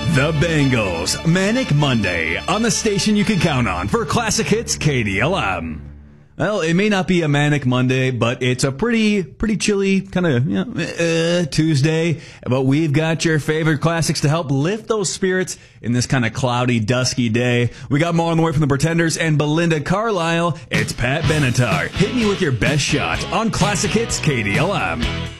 The Bangles, Manic Monday, on the station you can count on for classic hits KDLM. Well, it may not be a Manic Monday, but it's a pretty chilly kind of Tuesday. But we've got your favorite classics to help lift those spirits in this kind of cloudy, dusky day. We got more on the way from the Pretenders and Belinda Carlisle. It's Pat Benatar. Hit me with your best shot on classic hits KDLM.